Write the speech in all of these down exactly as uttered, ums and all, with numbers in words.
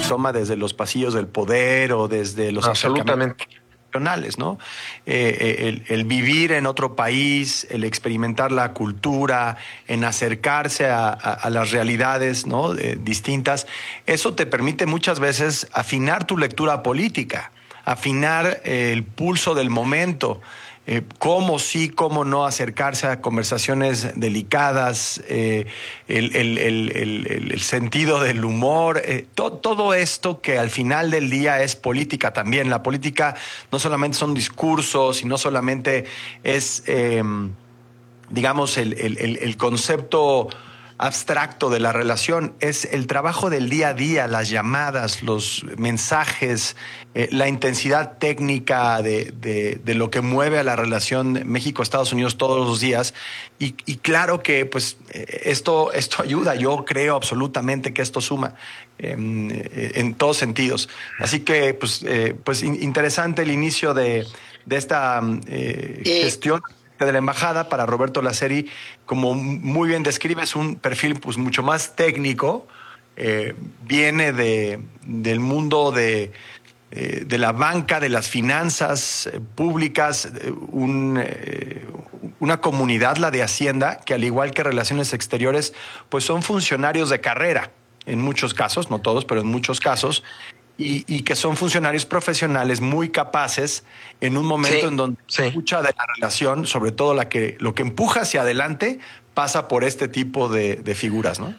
toma desde los pasillos del poder o desde los absolutamente nacionales, ¿no? Eh, el, el vivir en otro país, el experimentar la cultura, en acercarse a, a, a las realidades, ¿no? Eh, distintas, eso te permite muchas veces afinar tu lectura política, afinar eh, el pulso del momento. Eh, cómo sí, cómo no acercarse a conversaciones delicadas, eh, el, el, el, el, el sentido del humor, eh, to, todo esto que al final del día es política también. La política no solamente son discursos y no solamente es, eh, digamos, el, el, el, el concepto abstracto de la relación, es el trabajo del día a día, las llamadas, los mensajes, eh, la intensidad técnica de, de, de lo que mueve a la relación México-Estados Unidos todos los días. Y, y claro que pues esto, esto ayuda, yo creo absolutamente que esto suma eh, en todos sentidos. Así que pues, eh, pues interesante el inicio de, de esta eh, gestión de la embajada para Roberto Laceri. Como muy bien describes, un perfil pues mucho más técnico, eh, viene de, del mundo de, eh, de la banca, de las finanzas eh, públicas, un, eh, una comunidad, la de Hacienda, que al igual que Relaciones Exteriores, pues son funcionarios de carrera, en muchos casos, no todos, pero en muchos casos, Y, y que son funcionarios profesionales muy capaces en un momento sí, en donde sí. mucha de la relación, sobre todo la que, lo que empuja hacia adelante, pasa por este tipo de, de figuras, ¿no?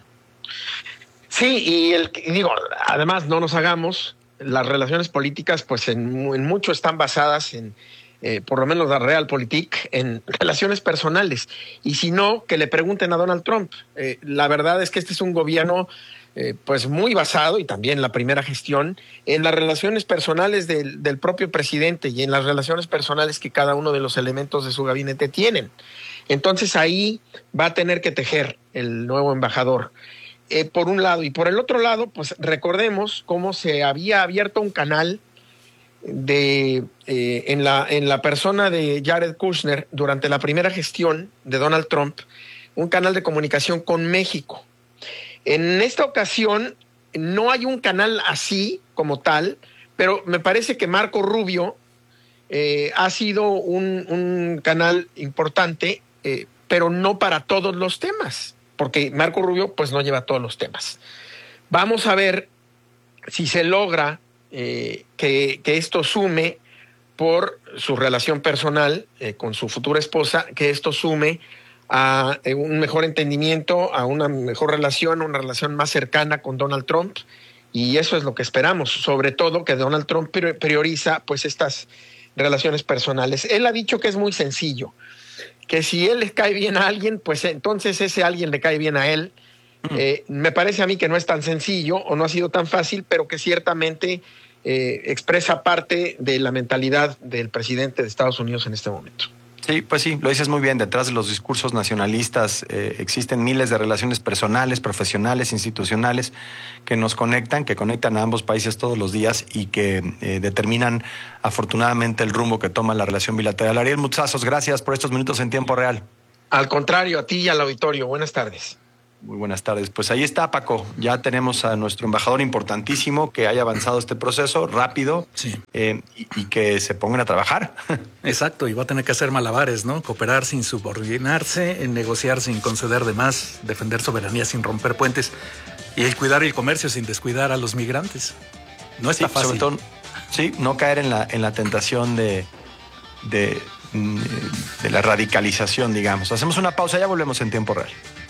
Sí, y el, digo, además no nos hagamos, las relaciones políticas pues en, en mucho están basadas en, eh, por lo menos la Realpolitik, en relaciones personales. Y si no, que le pregunten a Donald Trump. Eh, la verdad es que este es un gobierno Eh, pues muy basado, y también la primera gestión, en las relaciones personales del, del propio presidente y en las relaciones personales que cada uno de los elementos de su gabinete tienen. Entonces ahí va a tener que tejer el nuevo embajador, eh, por un lado. Y por el otro lado, pues recordemos cómo se había abierto un canal de, eh, en, la, en la persona de Jared Kushner durante la primera gestión de Donald Trump, un canal de comunicación con México. En esta ocasión no hay un canal así como tal, pero me parece que Marco Rubio eh, ha sido un, un canal importante, eh, pero no para todos los temas, porque Marco Rubio pues no lleva todos los temas. Vamos a ver si se logra eh, que, que esto sume por su relación personal eh, con su futura esposa, que esto sume a un mejor entendimiento, a una mejor relación, una relación más cercana con Donald Trump, y eso es lo que esperamos, sobre todo que Donald Trump prioriza pues estas relaciones personales. Él ha dicho que es muy sencillo, que si él le cae bien a alguien, pues entonces ese alguien le cae bien a él. Uh-huh. Eh, me parece a mí que no es tan sencillo o no ha sido tan fácil, pero que ciertamente eh, expresa parte de la mentalidad del presidente de Estados Unidos en este momento. Sí, pues sí, lo dices muy bien. Detrás de los discursos nacionalistas eh, existen miles de relaciones personales, profesionales, institucionales que nos conectan, que conectan a ambos países todos los días y que eh, determinan afortunadamente el rumbo que toma la relación bilateral. Ariel Mutsazos, gracias por estos minutos en tiempo real. Al contrario, a ti y al auditorio. Buenas tardes. Muy buenas tardes. Pues ahí está, Paco. Ya tenemos a nuestro embajador importantísimo que haya avanzado este proceso rápido, sí. eh, y, y que se pongan a trabajar. Exacto, y va a tener que hacer malabares, ¿no? Cooperar sin subordinarse, negociar sin conceder de más, defender soberanía sin romper puentes y el cuidar el comercio sin descuidar a los migrantes. No está sí, fácil. Sobre todo, sí, no caer en la, en la tentación de, de, de la radicalización, digamos. Hacemos una pausa, ya volvemos en tiempo real.